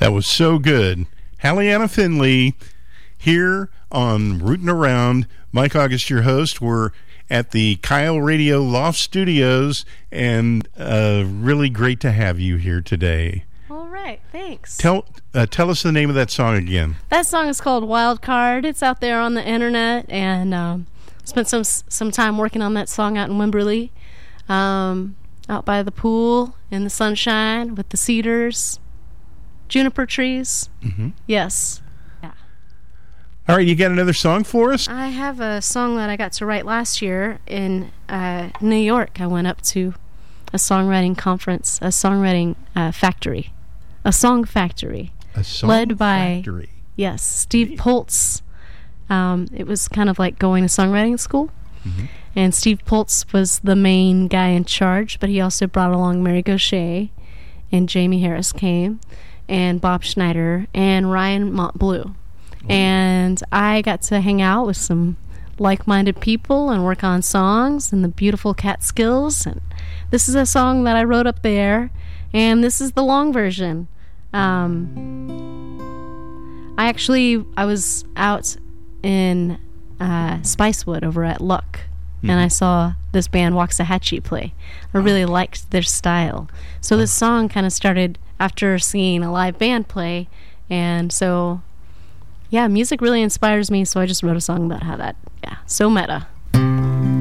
That was so good. Hallianna Finley here on Rootin' Around. Mike August, your host. We're at the Kyle Radio Loft Studios, and really great to have you here today. All right, thanks. Tell us the name of that song again. That song is called Wild Card. It's out there on the internet, and spent some time working on that song out in Wimberley, out by the pool in the sunshine with the cedars, juniper trees. Mm-hmm. Yes. Yeah. All right, you got another song for us? I have a song that I got to write last year in New York. I went up to a songwriting conference, a songwriting factory, a song factory. A song led by, factory. Yes, Steve Poltz. It was kind of like going to songwriting school. Mm-hmm. And Steve Poltz was the main guy in charge, but he also brought along Mary Gauthier, and Jamie Harris came, and Bob Schneider, and Ryan Montbleu. And I got to hang out with some like-minded people and work on songs in the beautiful Catskills. And this is a song that I wrote up there, and this is the long version. I was out in Spicewood over at Luck, and I saw this band Waxahachie play. I really liked their style. So this song kind of started after seeing a live band play, and so, yeah, music really inspires me, so I just wrote a song about how that, so meta.